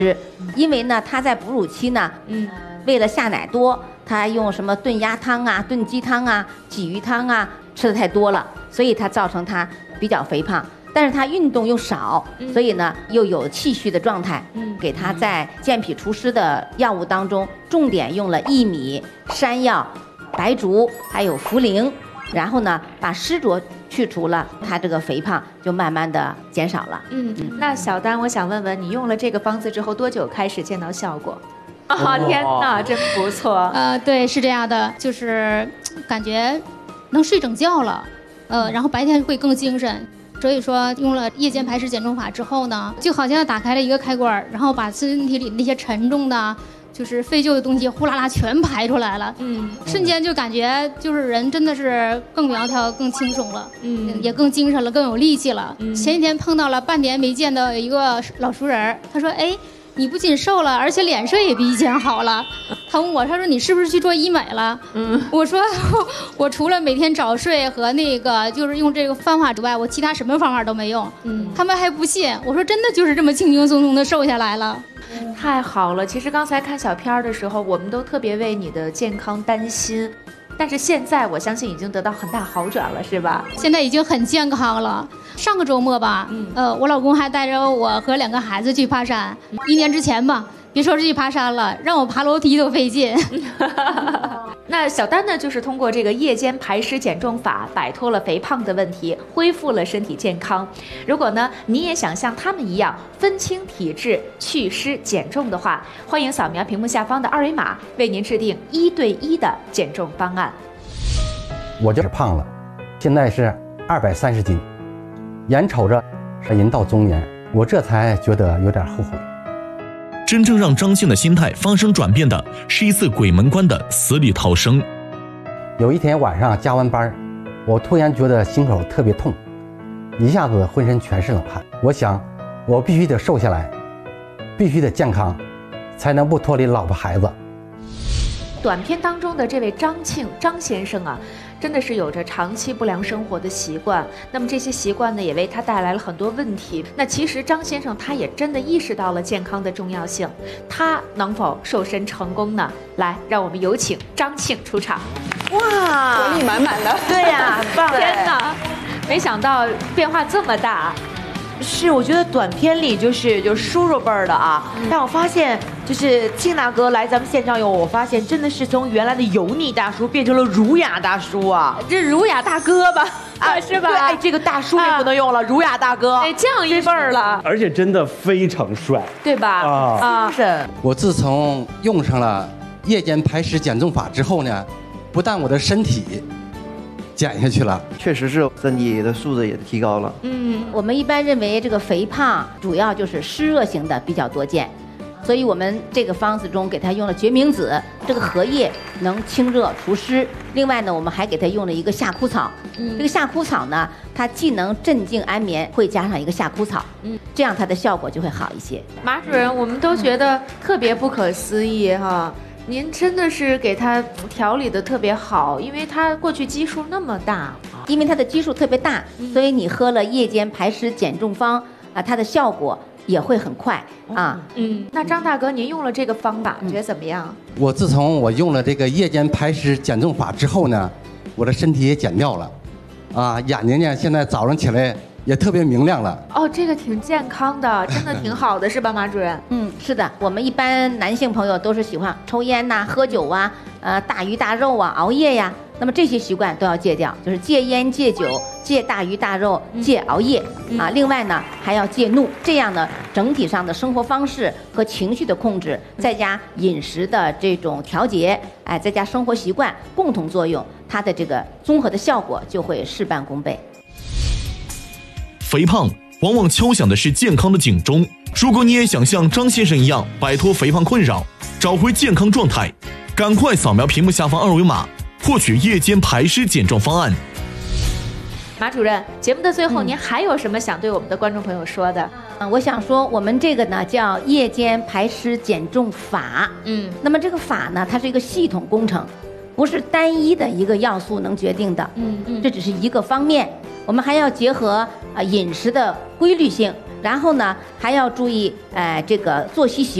因为呢，他在哺乳期呢，为了下奶多，他用什么炖鸭汤啊、炖鸡汤啊、鲫鱼汤啊吃的太多了，所以他造成他比较肥胖。但是他运动又少，所以呢又有气虚的状态。给他在健脾除湿的药物当中，重点用了薏米、山药、白术还有茯苓，然后呢把湿浊去除了，他这个肥胖就慢慢的减少了。 那小丹，我想问问你，用了这个方子之后多久开始见到效果？天哪，真不错。 对，是这样的，就是感觉能睡整觉了，然后白天会更精神。所以说用了夜间排湿减重法之后呢，就好像打开了一个开关，然后把身体里那些沉重的就是废旧的东西呼啦啦全排出来了，瞬间就感觉就是人真的是更苗条更轻松了，也更精神了，更有力气了。前几天碰到了半年没见的一个老熟人，他说你不仅瘦了，而且脸色也比以前好了。他问我，他说你是不是去做医美了？我说我除了每天早睡和那个就是用这个方法之外，我其他什么方法都没用。他们还不信，我说真的就是这么轻轻松松的瘦下来了。 太好了，其实刚才看小片的时候，我们都特别为你的健康担心。但是现在我相信已经得到很大好转了，是吧？ 现在已经很健康了。上个周末吧，我老公还带着我和2个孩子去爬山。1年之前吧，别说是去爬山了，让我爬楼梯都费劲。 那小丹呢，就是通过这个夜间排湿减重法，摆脱了肥胖的问题，恢复了身体健康。如果呢，你也想像他们一样分清体质、祛湿减重的话，欢迎扫描屏幕下方的2维码，为您制定1对1的减重方案。 我就是胖了，现在是230斤，眼瞅着人到中年，我这才觉得有点后悔。 真正让张姓的心态发生转变的是一次鬼门关的死里逃生。 有一天晚上加完班，我突然觉得心口特别痛，一下子浑身全是冷汗。我想我必须得瘦下来，必须得健康，才能不脱离老婆孩子。 短片当中的这位张先生啊，真的是有着长期不良生活的习惯，那么这些习惯呢，也为他带来了很多问题。那其实张先生他也真的意识到了健康的重要性，他能否瘦身成功呢？来，让我们有请张庆出场。 哇，活力满满的， 对呀，很棒！ 天哪，没想到变化这么大。 是，我觉得短片里就是叔叔辈儿的啊，但我发现就是庆大哥来咱们现场以后，我发现真的是从原来的油腻大叔变成了儒雅大叔啊， 这儒雅大哥吧，是吧？ 对，这个大叔也不能用了，儒雅大哥， 降一辈儿了， 而且真的非常帅， 对吧？ 是。 我自从用上了夜间排湿减重法之后呢，不但我的身体减下去了， 确实是身体的素质也提高了。 我们一般认为这个肥胖主要就是湿热型的比较多见，所以我们这个方子中给它用了决明子，这个荷叶能清热除湿。另外呢，我们还给它用了一个夏枯草，这个夏枯草呢，它既能镇静安眠，会加上一个夏枯草，这样它的效果就会好一些。 马主任，我们都觉得特别不可思议哈。您真的是给他调理的特别好，因为他过去基数那么大， 因为他的基数特别大，所以你喝了夜间排湿减重方啊，它的效果也会很快啊。 那张大哥，您用了这个方法，觉得怎么样？ 我自从我用了这个夜间排湿减重法之后呢，我的身体也减掉了，眼睛呢现在早上起来也特别明亮了。 这个挺健康的，真的挺好的，是吧，马主任？ 是的，我们一般男性朋友都是喜欢抽烟呐、喝酒啊、大鱼大肉啊、熬夜呀，那么这些习惯都要戒掉，就是戒烟、戒酒、戒大鱼大肉、戒熬夜另外呢还要戒怒，这样呢整体上的生活方式和情绪的控制，再加饮食的这种调节，再加生活习惯共同作用，它的这个综合的效果就会事半功倍。 肥胖往往敲响的是健康的警钟。如果你也想像张先生一样摆脱肥胖困扰，找回健康状态，赶快扫描屏幕下方2维码，获取夜间排湿减重方案。 马主任，节目的最后，您还有什么想对我们的观众朋友说的？ 我想说，我们这个呢叫夜间排湿减重法。那么这个法呢，它是一个系统工程，不是单一的一个要素能决定的。这只是一个方面，我们还要结合饮食的规律性， 然后呢还要注意这个作息习